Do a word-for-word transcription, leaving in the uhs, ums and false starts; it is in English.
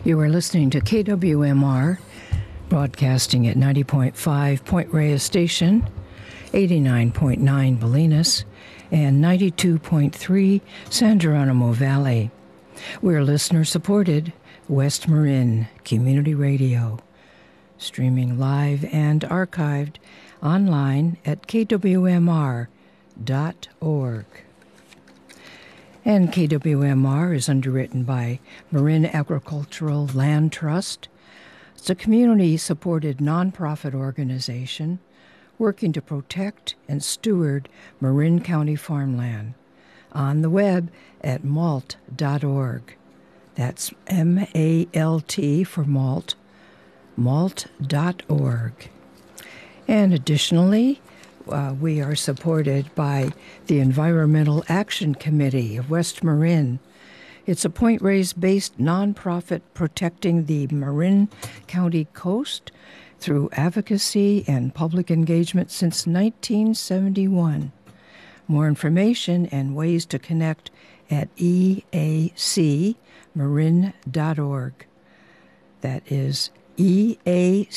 You are listening to K W M R, broadcasting at ninety point five Point Reyes Station, eighty-nine point nine Bolinas, and ninety-two point three San Geronimo Valley. We're listener-supported West Marin Community Radio, streaming live and archived online at K W M R dot org. And K W M R is underwritten by Marin Agricultural Land Trust. It's a community-supported nonprofit organization working to protect and steward Marin County farmland. On the web at malt dot org. That's M A L T for malt, malt dot org. And additionally, Uh, we are supported by the Environmental Action Committee of West Marin. It's a Point Reyes-based nonprofit protecting the Marin County coast through advocacy and public engagement since nineteen seventy-one. More information and ways to connect at E A C marin dot org. That is E A